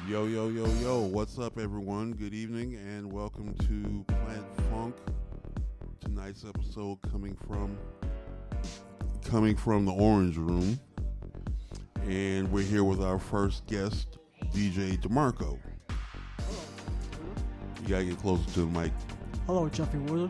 Yo, yo, yo, yo, what's up, everyone? Good evening and welcome to Plant Funk. Tonight's episode coming from the Orange Room. And we're here with our first guest, DJ DeMarco. You gotta get closer to the mic. Hello, Jeffrey Woodard.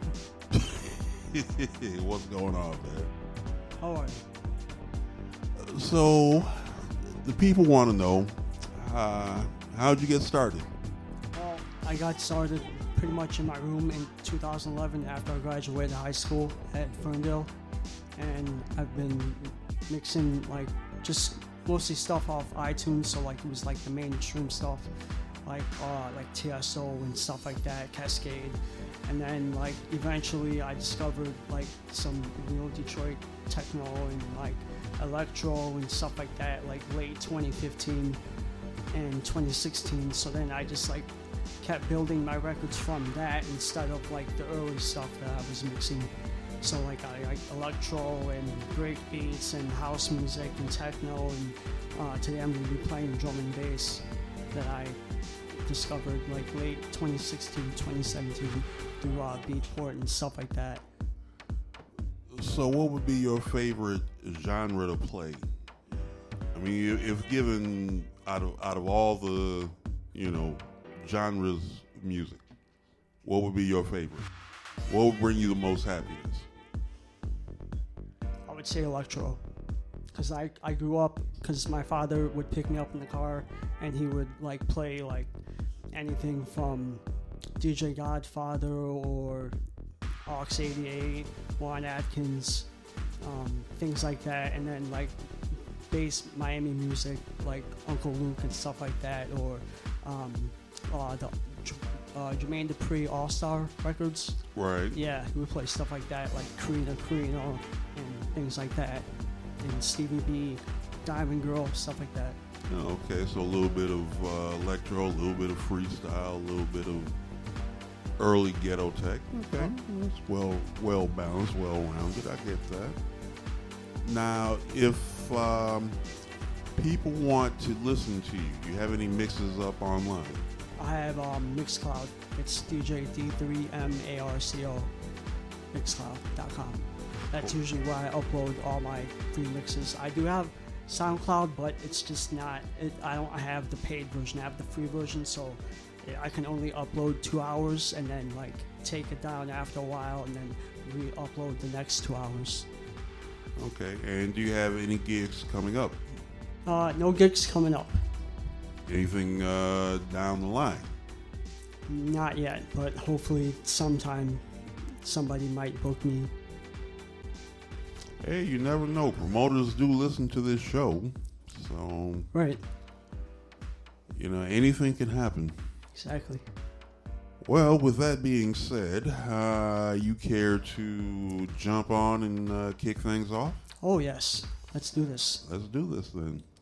What's going on, man? How are you? So, the people want to know, how'd you get started? Well, I got started pretty much in my room in 2011 after I graduated high school at Ferndale. And I've been mixing, just mostly stuff off iTunes, so, it was, the mainstream stuff, like TSO and stuff like that, Cascade. And then, eventually I discovered, some real Detroit techno and, electro and stuff like that, late 2015 and 2016. So then I just, kept building my records from that instead of, the early stuff that I was mixing. So, I like electro and break beats and house music and techno. And today I'm going to be playing drum and bass that I discovered, late 2016, 2017 through Beatport and stuff like that. So what would be your favorite genre to play? I mean, if given out of all the, genres of music, what would be your favorite? What would bring you the most happiness? I would say electro. Because I grew up, because my father would pick me up in the car and he would play anything from DJ Godfather or Aux 88, Juan Atkins, things like that, and then bass Miami music like Uncle Luke and stuff like that, or the Jermaine Dupri All Star records. Right. Yeah, he would play stuff like that, like Karina, and things like that, and Stevie B, Diamond Girl, stuff like that. Oh, okay, so a little bit of electro, a little bit of freestyle, a little bit of early ghetto tech. Okay, that's well balanced, well rounded. I get that. Now, if people want to listen to you, do you have any mixes up online? I have Mixcloud. It's DJ D3MARCO, Mixcloud.com. That's usually where I upload all my free mixes. I do have SoundCloud, but it's just not. I don't have the paid version. I have the free version, so I can only upload 2 hours and then take it down after a while and then re-upload the next 2 hours. Okay, and do you have any gigs coming up? No gigs coming up. Anything down the line? Not yet, but hopefully sometime somebody might book me. Hey, you never know. Promoters do listen to this show, so right. Anything can happen. Exactly. Well, with that being said, you care to jump on and kick things off? Oh yes, let's do this. Let's do this then.